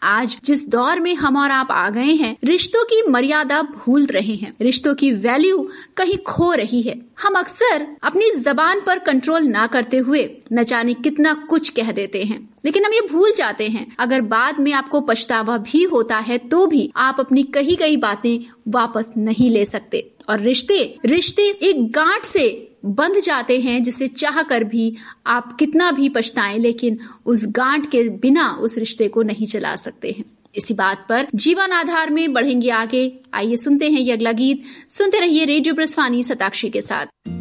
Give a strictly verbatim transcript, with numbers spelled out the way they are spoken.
आज जिस दौर में हम और आप आ गए हैं, रिश्तों की मर्यादा भूल रहे हैं, रिश्तों की वैल्यू कहीं खो रही है। हम अक्सर अपनी जबान पर कंट्रोल ना करते हुए न जाने कितना कुछ कह देते हैं, लेकिन हम ये भूल जाते हैं अगर बाद में आपको पछतावा भी होता है तो भी आप अपनी कही गई बातें वापस नहीं ले सकते। और रिश्ते रिश्ते एक गांठ से बंध जाते हैं जिसे चाह कर भी आप कितना भी पछताएं, लेकिन उस गांठ के बिना उस रिश्ते को नहीं चला सकते हैं। इसी बात पर जीवन आधार में बढ़ेंगे आगे। आइए सुनते हैं ये अगला गीत। सुनते रहिए रेडियो ब्रजवानी शताक्षी के साथ।